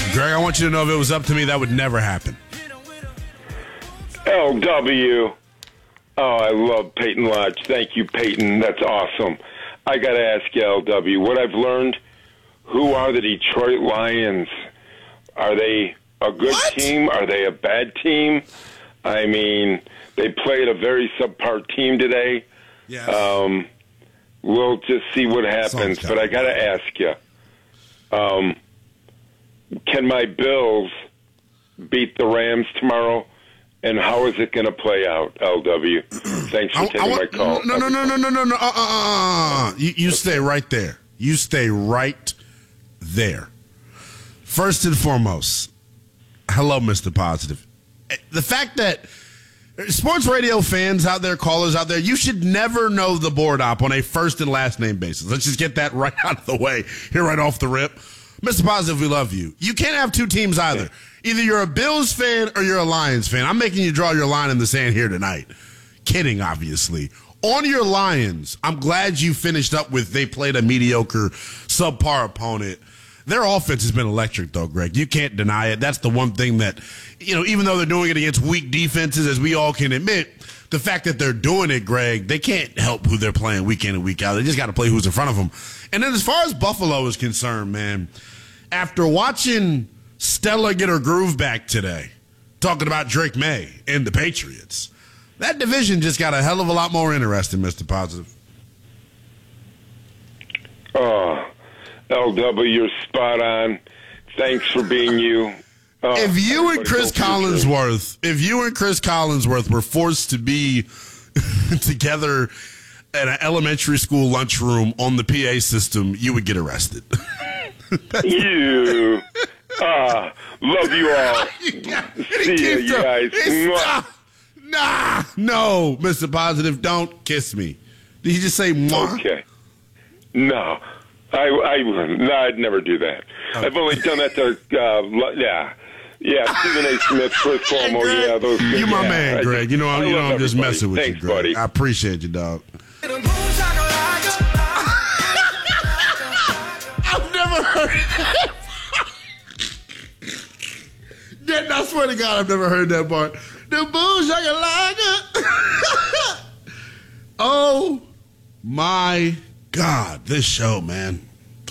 Greg, I want you to know if it was up to me, that would never happen. LW. Oh, I love Peyton Lodge. Thank you, Peyton. That's awesome. I got to ask you, LW, what I've learned, who are the Detroit Lions? Are they a good team? Are they a bad team? I mean, they played a very subpar team today. Yes. We'll just see what happens. But I got to ask you, can my Bills beat the Rams tomorrow? And how is it going to play out, LW? Thanks for taking my call. No. You stay right there. You stay right there. First and foremost, hello, Mr. Positive. The fact that sports radio fans out there, callers out there, you should never know the board op on a first and last name basis. Let's just get that right out of the way here right off the rip. Mr. Positive, we love you. You can't have two teams either. Either you're a Bills fan or you're a Lions fan. I'm making you draw your line in the sand here tonight. Kidding, obviously. On your Lions, I'm glad you finished up with they played a mediocre, subpar opponent. Their offense has been electric, though, Greg. You can't deny it. That's the one thing that, even though they're doing it against weak defenses, as we all can admit, the fact that they're doing it, Greg, they can't help who they're playing week in and week out. They just got to play who's in front of them. And then as far as Buffalo is concerned, man, after watching Stella get her groove back today, talking about Drake May and the Patriots, that division just got a hell of a lot more interesting, Mr. Positive. Oh, LW, you're spot on. Thanks for being you. If you and Chris Collinsworth were forced to be together at an elementary school lunchroom on the PA system, you would get arrested. You. Love you all. See you guys. No, Mr. Positive, don't kiss me. Did you just say mwah? Okay. No. I'd never do that. Okay. I've only done that to, Stephen A. Smith, Chris Cuomo, Greg, those you my man, Greg. I'm just messing with Thanks, you, Greg. buddy. I appreciate you, dog. I've never heard that. I swear to God, I've never heard that part. The boom shakalaka. Oh, my God. This show, man.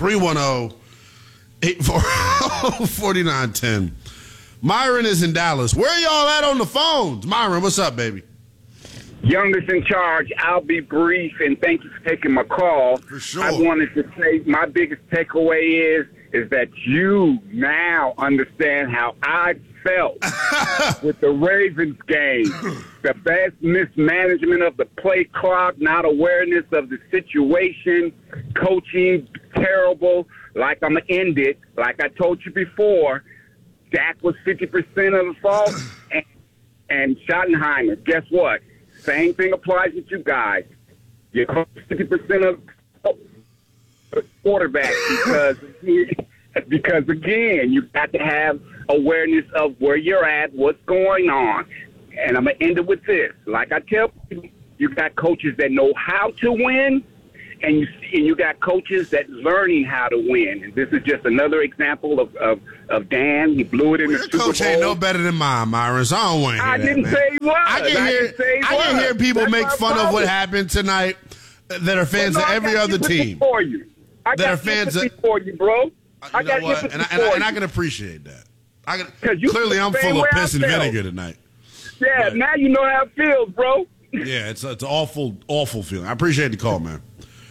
310-840-4910. Myron is in Dallas. Where y'all at on the phones? Myron, what's up, baby? Youngest in charge. I'll be brief, and thank you for taking my call. For sure. I wanted to say my biggest takeaway is that you now understand how I felt with the Ravens game. The bad mismanagement of the play clock, not awareness of the situation, coaching terrible. Like I'm going to end it. Like I told you before, Dak was 50% of the fault, and Schottenheimer. Guess what? Same thing applies with you guys. You're 50% of the quarterback because again, you got to have awareness of where you're at, what's going on. And I'm going to end it with this. Like I tell people, you got coaches that know how to win, and you got coaches that learning how to win. And this is just another example of Dan. He blew it in the Super Bowl. Your coach ain't no better than mine, Myron. So I don't want to hear I didn't say he was. I can hear people make fun of what happened tonight that are fans of every other team. For you. I got empathy for you, bro. I got empathy for you. And I can appreciate that. Clearly, I'm full of piss and vinegar tonight. Yeah, but now you know how it feels, bro. Yeah, it's an awful, awful feeling. I appreciate the call, man.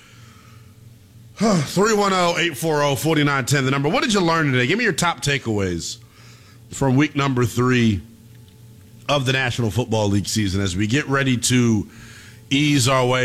310-840-4910, the number. What did you learn today? Give me your top takeaways from week number 3 of the National Football League season as we get ready to ease our way